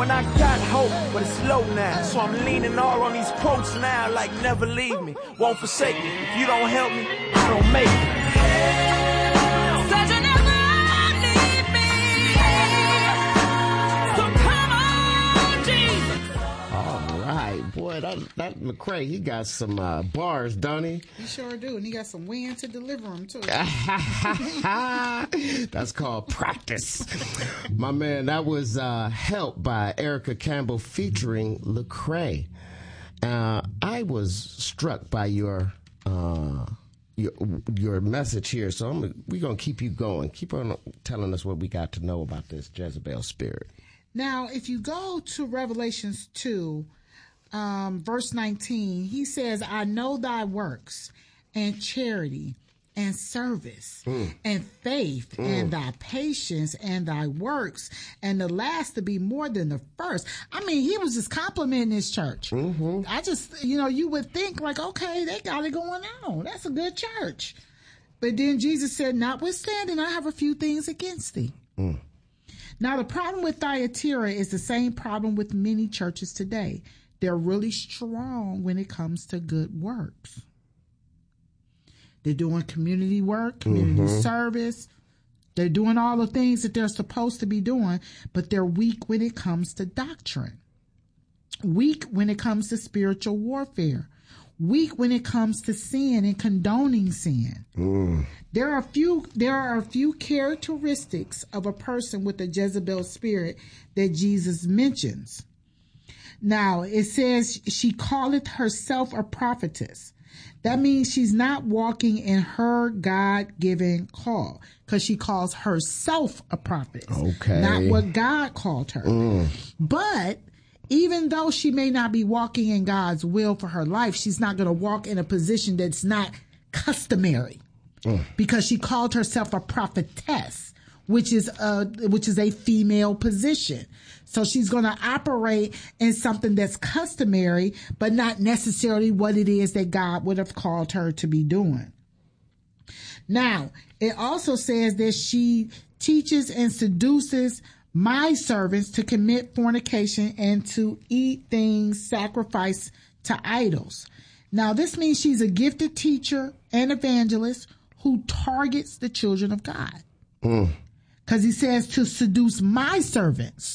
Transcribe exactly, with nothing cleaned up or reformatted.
when I got hope, but it's low now. So I'm leaning all on these quotes now, like never leave me, won't forsake me. If you don't help me, I don't make it. Said you never leave me. So come on, Jesus. All right, boy, that, that McCray, he got some uh, bars, don't he? He sure do, and he got some wind to deliver them too. That's called practice. My man, that was uh, Help by Erica Campbell featuring Lecrae. Uh, I was struck by your uh, your your message here, so I'm, we're going to keep you going. Keep on telling us what we got to know about this Jezebel spirit. Now, if you go to Revelations two, um, verse nineteen, he says, I know thy works and charity and service mm. and faith mm. and thy patience and thy works, and the last to be more than the first. I mean, he was just complimenting his church. Mm-hmm. I just, you know, you would think like, okay, they got it going on. That's a good church. But then Jesus said, notwithstanding, I have a few things against thee. Mm. Now, the problem with Thyatira is the same problem with many churches today. They're really strong when it comes to good works. They're doing community work, community mm-hmm. service. They're doing all the things that they're supposed to be doing, but they're weak when it comes to doctrine. Weak when it comes to spiritual warfare. Weak when it comes to sin and condoning sin. Mm. There are a few, there are a few characteristics of a person with a Jezebel spirit that Jesus mentions. Now, it says she calleth herself a prophetess. That means she's not walking in her God-given call, because she calls herself a prophet. Okay. Not what God called her. Mm. But even though she may not be walking in God's will for her life, she's not going to walk in a position that's not customary, mm. because she called herself a prophetess, which is a, which is a female position. So she's going to operate in something that's customary, but not necessarily what it is that God would have called her to be doing. Now, it also says that she teaches and seduces my servants to commit fornication and to eat things sacrificed to idols. Now, this means she's a gifted teacher and evangelist who targets the children of God. Mm. Because he says to seduce my servants.